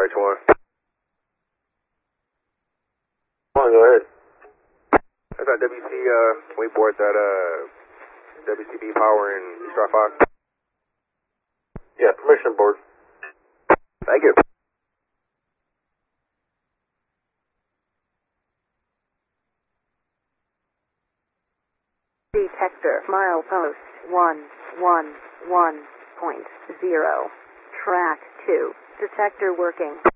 RH1. Come on, go ahead. That's that WC, wait for it, that, WCB power in East Rock 5. Yeah, permission board. Thank you. Detector, milepost 111.0. Track 2. Detector working.